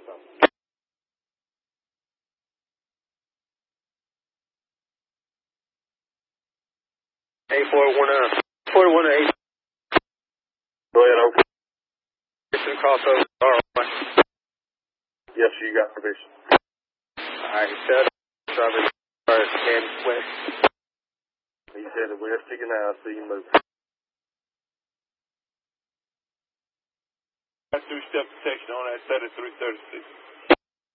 A418. 418. Go ahead, okay. Permission crossover. R1. Yes, you got permission. Alright, set. Driver heading west. He's headed west. You can now see him move. Got 2-step protection on that set at 336.